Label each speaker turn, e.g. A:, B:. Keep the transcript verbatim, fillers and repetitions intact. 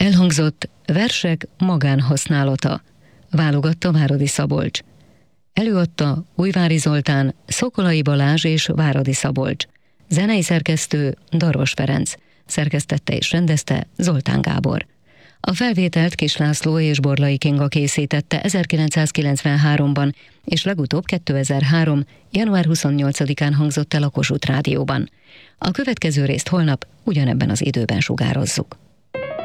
A: Elhangzott versek magánhasználata, válogatta Váradi Szabolcs. Előadta Újvári Zoltán, Szokolai Balázs és Váradi Szabolcs. Zenei szerkesztő Darvas Ferenc, szerkesztette és rendezte Zoltán Gábor. A felvételt Kiss László és Borlai Kinga készítette ezerkilencszázkilencvenháromban, és legutóbb kétezer-három. január huszonnyolcadikán hangzott el a Kossuth Rádióban. A következő részt holnap ugyanebben az időben sugározzuk.